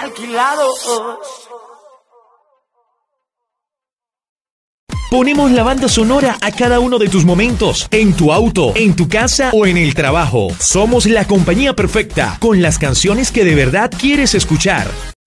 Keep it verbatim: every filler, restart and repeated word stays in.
alquilados. Ponemos la banda sonora a cada uno de tus momentos, en tu auto, en tu casa o en el trabajo. Somos la compañía perfecta, con las canciones que de verdad quieres escuchar.